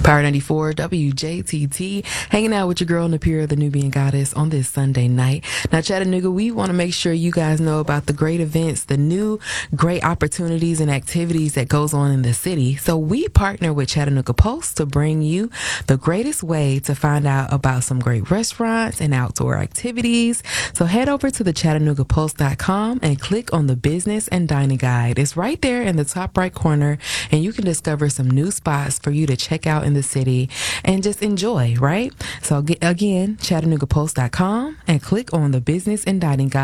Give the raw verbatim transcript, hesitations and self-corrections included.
Power ninety-four W J T T, hanging out with your girl Napira, the Nubian Goddess, on this Sunday night. Now, Chattanooga, we want to make sure you guys know about the great events, the new great opportunities and activities that goes on in the city. So we partner with Chattanooga Post to bring you the greatest way to find out about some great restaurants and outdoor activities. So head over to the chattanooga post dot com and click on the business and dining guide. It's right there in the top right corner, and you can discover some new spots for you to check out in the city and just enjoy, right? So again, chattanooga post dot com and click on the business and dining guide.